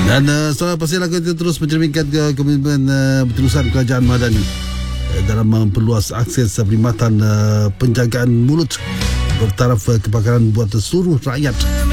Dan setelah pastilah kita terus mencerminkan komitmen berterusan kerajaan Madani dalam memperluas akses perkhidmatan penjagaan mulut bertaraf kebakaran buat seluruh rakyat.